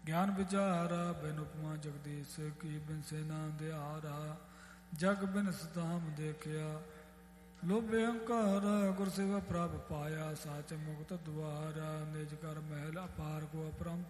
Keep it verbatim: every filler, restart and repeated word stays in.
ਗਿਆਨ ਵਿਚਾਰਾ ਬਿਨ ਉਪਮਾ ਜਗਦੀਸ਼ ਕੀ ਬਿਨ ਸੇਨਾ ਦਿਆਰਾ ਜਗ ਬਿਨ ਸਤਾਮ ਦੇਖਿਆ ਲੋਭੇ ਅੰਕਾਰ ਗੁਰ ਸੇਵਾ ਪ੍ਰਭ ਪਾਇਆ ਸਾਚ ਮੁਕਤ ਦੁਆਰਾ ਨਿਜ ਕਰ ਮਹਿਲ ਅਪਾਰ ਕੋ ਅਪਰੰਪ